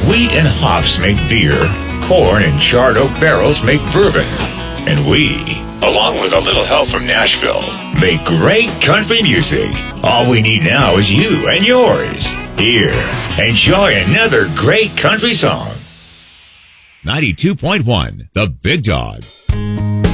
Wheat and hops make beer, corn and charred oak barrels make bourbon. And we, along with a little help from Nashville, make great country music. All we need now is you and yours. Here, enjoy another great country song. 92.1, The Big Dog.